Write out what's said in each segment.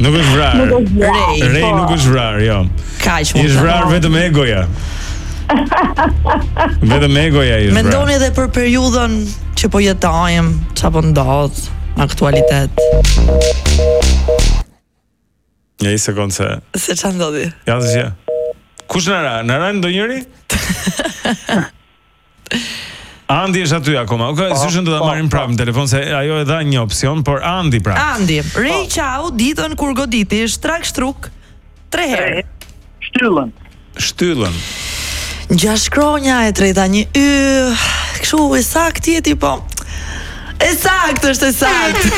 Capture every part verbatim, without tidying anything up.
Nuk është vrarë. Nuk është vrarë. Rej, Rej Po. nuk është vrarë, jo. Kaq mund. Është vrarë vetëm egoja. Vetëm egoja është vrarë. Mendoni edhe për periudhën që po jetojmë, çfarë po ndodh, aktualitet. Ja, i sekond se. Se ç'a ndodhi? Ja, asgjë. Kush na ra? Na ra ndonjëri? Andi është aty akoma. Okej, okay, s'është do ta marrim prapë në telefon se ajo e dha një opsion, por Andi prapë. Andi, Rej Qau ditën kur goditi shtrak shtruk tre herë. Shtyllën. Shtyllën. Gjashtë shkronja e treta një y, kështu e saktë jeti po. E saktë është e saktë.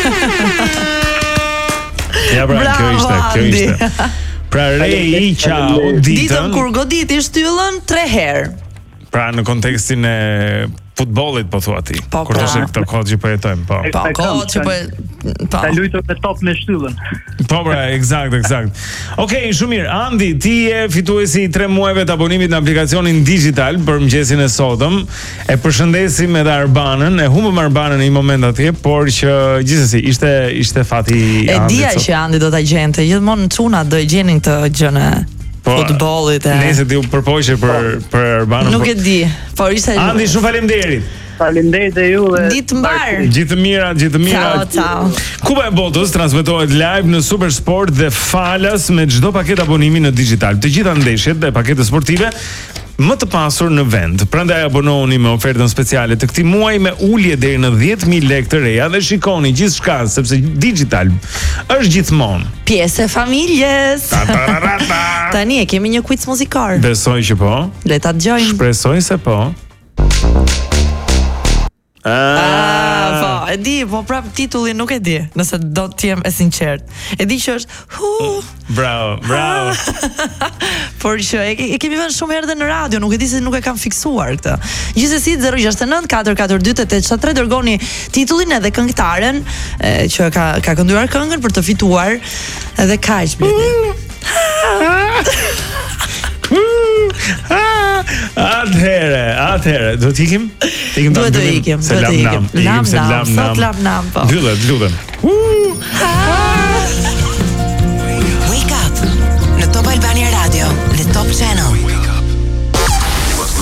Ja pra, Bravo, kjo ishte, kjo Andi. ishte. Pra Rej Qau Ditën ditën kur goditi shtyllën tre herë. pra në kontekstin e futbollit po thua ti. Po, Kur po. të shek këto kohë që po jetojmë, po. Po, kohë që po po. Ta luajtur me top me shtyllën. Po pra, eksakt, eksakt. Okej, shumë mirë. Andi, ti je fituesi i tre muajve të abonimit në aplikacionin digital për mëngjesin e sotëm. E përshëndesim edhe Arbanën, e humbëm Arbanën në një moment atje, por që gjithsesi ishte ishte fati i E Andit. dija sot. që Andi do ta gjente, gjithmonë çuna do e gjenin këtë gjën e Po, futbollit e. Nëse ti u përpoqe për për Arbanën. Nuk por- e di, por ishte Andi, shumë faleminderit. Faleminderit e ju dhe ditë mbar. Gjithë të mira, gjithë të mira. Ciao, ciao. Kupa e botës transmetohet live në Supersport dhe falas me çdo paketë abonimi në digital. Të gjitha ndeshjet dhe paketet sportive më të pasur në vend. Prandaj abonohuni me ofertën speciale të këtij muaji me ulje deri në dhjetë mijë lekë të reja dhe shikoni gjithçka sepse digital është gjithmonë. Pjesë e familjes. Ta, ta, ta, ta, ta. Tani e kemi një quiz muzikor. Besoj që po. Le ta dëgjojmë. Shpresoj se po. Ah, po, e di, po prap titullin nuk e di, nëse do të jem e sinqert. E di që është hu, Bravo, bravo. por që e, ke- e kemi vënë shumë herë dhe në radio, nuk e di se nuk e kam fiksuar këtë. Gjithsesi zero gjashtë nëntë katër katër dy tetë tetë tre dërgoni titullin edhe këngëtaren e, që ka ka kënduar këngën për të fituar edhe kaq bleti. Atëhere, atëhere, do t'ikim? T'ikim Duhet të ikim, se duhet të lam ikim. nam. Lam se nam, lam sot nam. lam nam, po. Vyllet, lutem. Wake up në Top Albania Radio, the Top Channel.